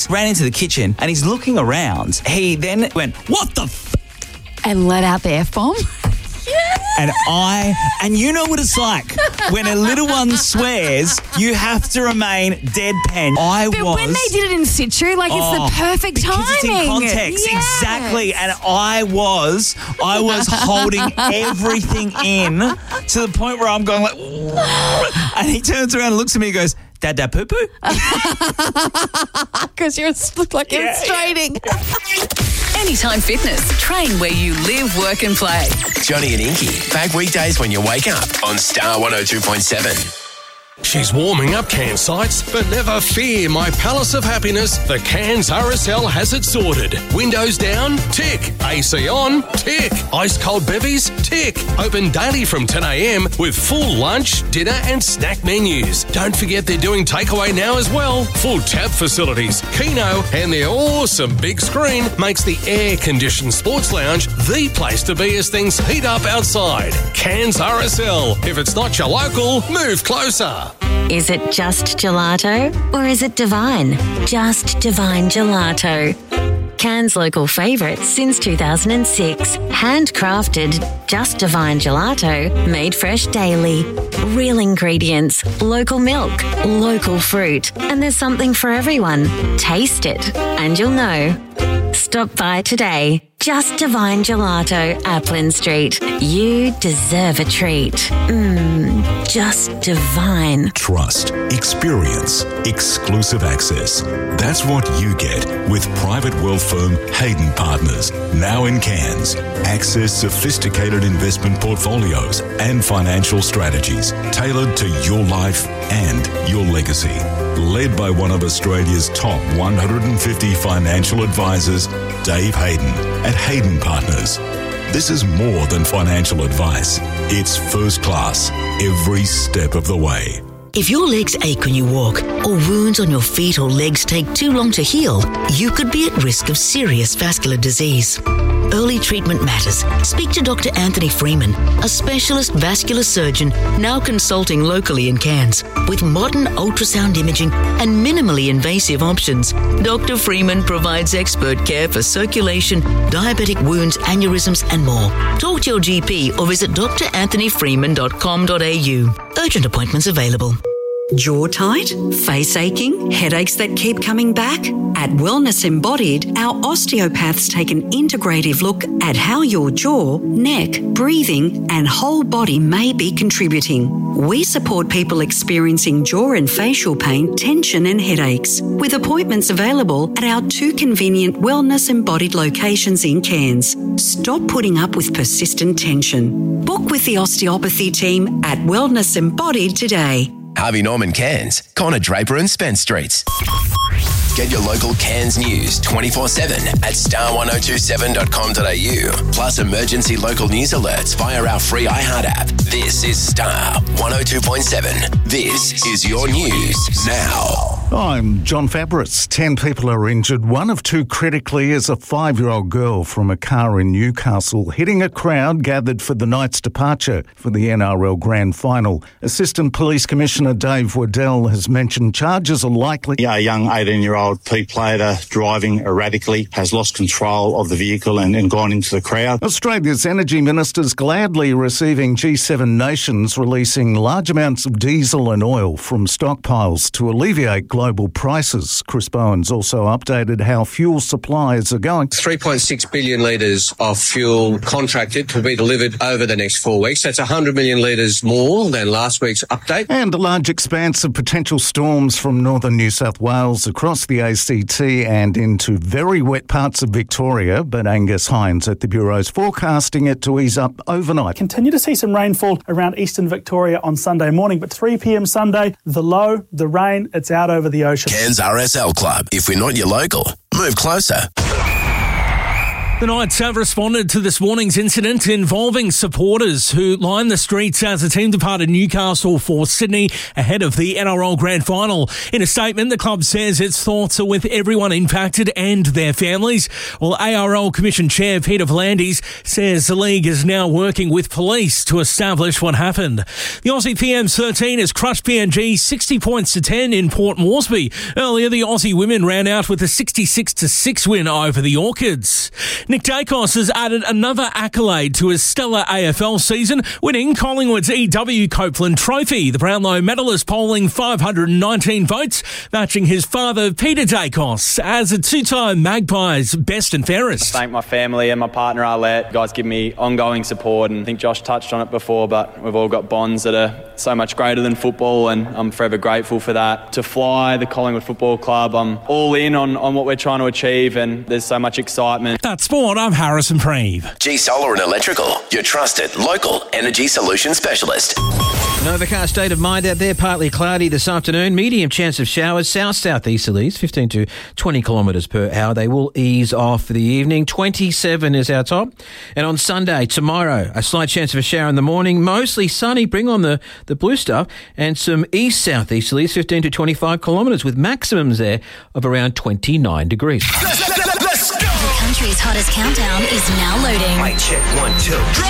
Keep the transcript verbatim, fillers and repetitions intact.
ran into the kitchen and he's looking around. He then went, what the f***? And let out the F-bomb. And I, and you know what it's like. When a little one swears, you have to remain deadpan. I but was... when they did it in situ, like, oh, it's the perfect because timing. it's in context, yes. exactly. And I was, I was holding everything in to the point where I'm going like... And he turns around and looks at me and goes, Dad, dad, poo-poo? Because you look like you're Yeah, straining. Anytime Fitness. Train where you live, work and play. Johnny and Inky, back weekdays when you wake up on Star one oh two point seven. She's warming up Cairns sites, but never fear, my palace of happiness, the Cairns R S L has it sorted. Windows down? Tick. A C on? Tick. Ice cold bevies? Tick. Open daily from ten a.m. with full lunch, dinner and snack menus. Don't forget they're doing takeaway now as well. Full tap facilities, Keno and their awesome big screen makes the air-conditioned sports lounge the place to be as things heat up outside. Cairns R S L. If it's not your local, move closer. Is it just gelato or is it divine? Just Divine Gelato. Cairns' local favourite since two thousand six. Handcrafted, Just Divine Gelato, made fresh daily. Real ingredients, local milk, local fruit, and there's something for everyone. Taste it and you'll know. Stop by today. Just Divine Gelato, Applin Street. You deserve a treat. Mmm, just divine. Trust, experience, exclusive access. That's what you get with private wealth firm Hayden Partners, now in Cairns. Access sophisticated investment portfolios and financial strategies tailored to your life and your legacy. Led by one of Australia's top one hundred fifty financial advisors, Dave Hayden, at Hayden Partners. This is more than financial advice. It's first class every step of the way. If your legs ache when you walk, or wounds on your feet or legs take too long to heal, you could be at risk of serious vascular disease. Early treatment matters. Speak to Doctor Anthony Freeman, a specialist vascular surgeon now consulting locally in Cairns. With modern ultrasound imaging and minimally invasive options, Doctor Freeman provides expert care for circulation, diabetic wounds, aneurysms and more. Talk to your G P or visit d r anthony freeman dot com dot a u. Urgent appointments available. Jaw tight? Face aching? Headaches that keep coming back? At Wellness Embodied, our osteopaths take an integrative look at how your jaw, neck, breathing and whole body may be contributing. We support people experiencing jaw and facial pain, tension and headaches, with appointments available at our two convenient Wellness Embodied locations in Cairns. Stop putting up with persistent tension. Book with the osteopathy team at Wellness Embodied today. Harvey Norman Cairns, Connor Draper and Spence Streets. Get your local Cairns news twenty-four seven at star one oh two seven dot com dot a u. Plus emergency local news alerts via our free iHeart app. This is Star one oh two point seven. This is your news now. I'm John Fabris. Ten people are injured. One of two critically is a five-year-old girl from a car in Newcastle hitting a crowd gathered for the night's departure for the N R L Grand Final. Assistant Police Commissioner Dave Waddell has mentioned charges are likely. Yeah, a young eighteen-year-old P plater driving erratically has lost control of the vehicle and, and gone into the crowd. Australia's energy ministers gladly receiving G seven nations releasing large amounts of diesel and oil from stockpiles to alleviate global prices. Chris Bowen's also updated how fuel supplies are going. three point six billion litres of fuel contracted to be delivered over the next four weeks. That's one hundred million litres more than last week's update. And a large expanse of potential storms from northern New South Wales across the A C T and into very wet parts of Victoria. But Angus Hines at the Bureau's forecasting it to ease up overnight. Continue to see some rainfall around eastern Victoria on Sunday morning, but three p.m. Sunday, the low, the rain, it's out over the ocean. Cairns R S L Club. If we're not your local, move closer. The Knights have responded to this morning's incident involving supporters who lined the streets as the team departed Newcastle for Sydney ahead of the N R L Grand Final. In a statement, the club says its thoughts are with everyone impacted and their families, while A R L Commission Chair Peter V'landys says the league is now working with police to establish what happened. The Aussie P M thirteen has crushed P N G sixty points to ten in Port Moresby. Earlier, the Aussie women ran out with a sixty-six to six win over the Orchids. Nick Dacos has added another accolade to his stellar A F L season, winning Collingwood's E W Copeland Trophy. The Brownlow medalist polling five hundred nineteen votes, matching his father Peter Dacos as a two-time Magpies best and fairest. I thank my family and my partner Arlette. You guys give me ongoing support, and I think Josh touched on it before, but we've all got bonds that are so much greater than football, and I'm forever grateful for that. To fly the Collingwood Football Club, I'm all in on, on what we're trying to achieve, and there's so much excitement. That's sport. I'm Harrison Preve. G Solar and Electrical, your trusted local energy solution specialist. An overcast state of mind out there, partly cloudy this afternoon, medium chance of showers, south-southeasterlies, fifteen to twenty kilometres per hour. They will ease off for the evening. twenty-seven is our top. And on Sunday, tomorrow, a slight chance of a shower in the morning, mostly sunny, bring on the, the blue stuff, and some east-southeasterlies, fifteen to twenty-five kilometres, with maximums there of around twenty-nine degrees. The country's hottest countdown is now loading. Mic check, one, two.